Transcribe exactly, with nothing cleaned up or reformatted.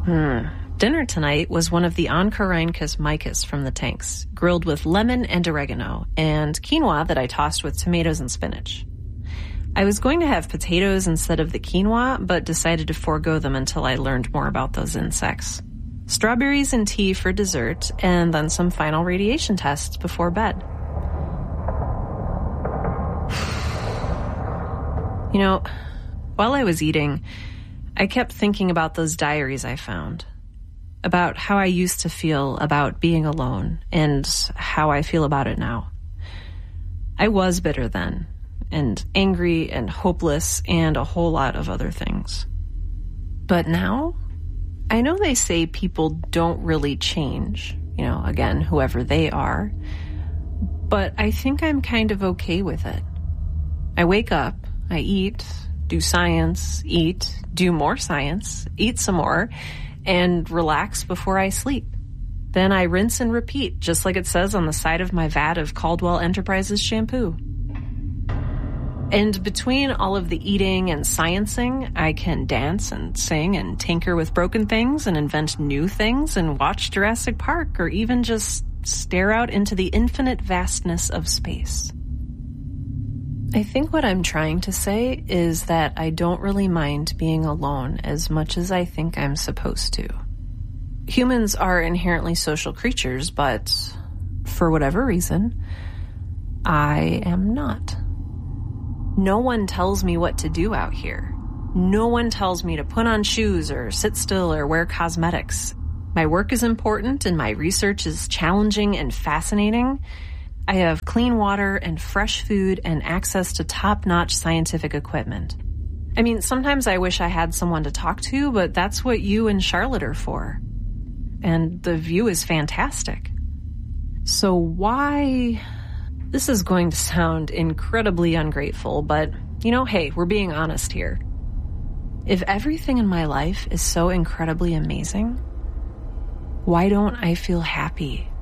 Hmm. Dinner tonight was one of the Oncorhynchus micus from the tanks, grilled with lemon and oregano, and quinoa that I tossed with tomatoes and spinach. I was going to have potatoes instead of the quinoa, but decided to forego them until I learned more about those insects. Strawberries and tea for dessert, and then some final radiation tests before bed. You know, while I was eating, I kept thinking about those diaries I found. About how I used to feel about being alone and how I feel about it now. I was bitter then, and angry and hopeless and a whole lot of other things. But now, I know they say people don't really change, you know, again, whoever they are, but I think I'm kind of okay with it. I wake up, I eat, do science, eat, do more science, eat some more, and relax before I sleep. Then I rinse and repeat, just like it says on the side of my vat of Caldwell Enterprises shampoo. And between all of the eating and sciencing, I can dance and sing and tinker with broken things and invent new things and watch Jurassic Park or even just stare out into the infinite vastness of space. I think what I'm trying to say is that I don't really mind being alone as much as I think I'm supposed to. Humans are inherently social creatures, but for whatever reason, I am not. No one tells me what to do out here. No one tells me to put on shoes or sit still or wear cosmetics. My work is important and my research is challenging and fascinating. I have clean water and fresh food and access to top-notch scientific equipment. I mean, sometimes I wish I had someone to talk to, but that's what you and Charlotte are for. And the view is fantastic. So why... This is going to sound incredibly ungrateful, but, you know, hey, we're being honest here. If everything in my life is so incredibly amazing, why don't I feel happy?